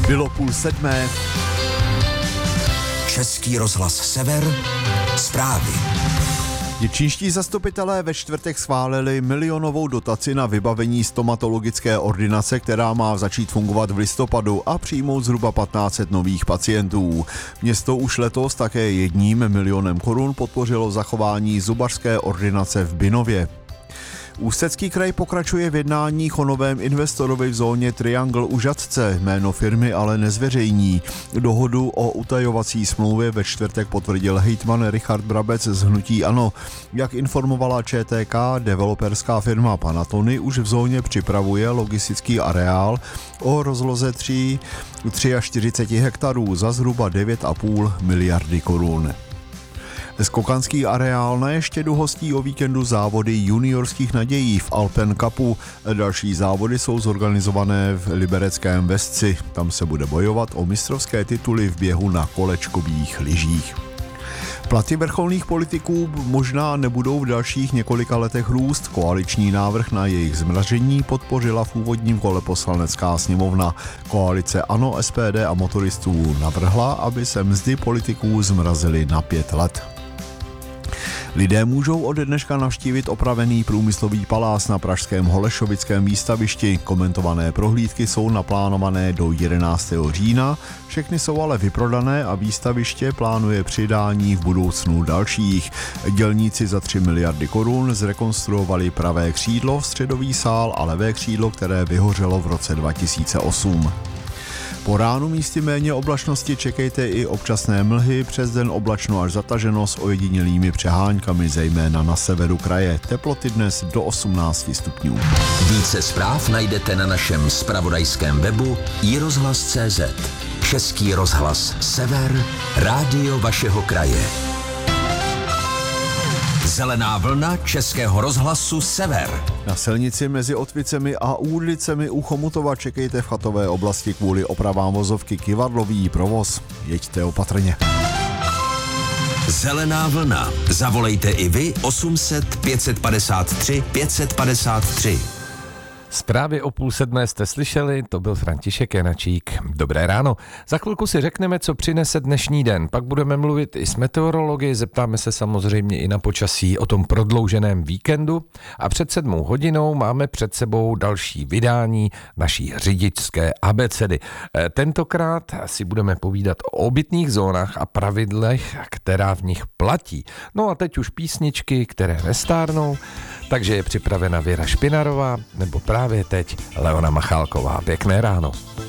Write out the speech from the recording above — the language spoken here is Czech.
Bylo 6:30. Český rozhlas Sever, zprávy. Děčínští zastupitelé ve čtvrtek schválili milionovou dotaci na vybavení stomatologické ordinace, která má začít fungovat v listopadu a přijmout zhruba 1500 nových pacientů. Město už letos také 1 milionem korun podpořilo zachování zubařské ordinace v Bynově. Ústecký kraj pokračuje v jednáních o novém investorovi v zóně Triangle u Žatce, jméno firmy ale nezveřejní. Dohodu o utajovací smlouvě ve čtvrtek potvrdil hejtman Richard Brabec z hnutí ANO. Jak informovala ČTK, developerská firma Panatony už v zóně připravuje logistický areál o rozloze 43 hektarů za zhruba 9,5 miliardy korun. Skokanský areál na Ještědu hostí o víkendu závody juniorských nadějí v Alpen Cupu. Další závody jsou zorganizované v libereckém Vesci. Tam se bude bojovat o mistrovské tituly v běhu na kolečkových lyžích. Platy vrcholných politiků možná nebudou v dalších několika letech růst. Koaliční návrh na jejich zmražení podpořila v úvodním kole poslanecká sněmovna. Koalice ANO, SPD a motoristů navrhla, aby se mzdy politiků zmrazily na 5 let. Lidé můžou ode dneška navštívit opravený průmyslový palác na pražském Holešovickém výstavišti. Komentované prohlídky jsou naplánované do 11. října, všechny jsou ale vyprodané a výstaviště plánuje přidání v budoucnu dalších. Dělníci za 3 miliardy korun zrekonstruovali pravé křídlo, středový sál a levé křídlo, které vyhořelo v roce 2008. Po ránu místy méně oblačnosti čekejte i občasné mlhy, přes den oblačno až zataženo s ojedinělými přeháňkami, zejména na severu kraje. Teploty dnes do 18 stupňů. Více zpráv najdete na našem zpravodajském webu iRozhlas.cz. Český rozhlas Sever, rádio vašeho kraje. Zelená vlna Českého rozhlasu Sever. Na silnici mezi Otvicemi a Údlicemi u Chomutova čekejte v chatové oblasti kvůli opravám vozovky Kyvadlový provoz. Jeďte opatrně. Zelená vlna. Zavolejte i vy 800 553 553. Zprávy o 6:30 jste slyšeli, to byl František Janačík. Dobré ráno. Za chvilku si řekneme, co přinese dnešní den. Pak budeme mluvit i s meteorology, zeptáme se samozřejmě i na počasí o tom prodlouženém víkendu. A před 7 hodinou máme před sebou další vydání naší řidičské abecedy. Tentokrát si budeme povídat o obytných zónách a pravidlech, která v nich platí. No a teď už písničky, které nestárnou, takže je připravena Věra Špinarová, nebo právě teď Leona Machálková. Pěkné ráno.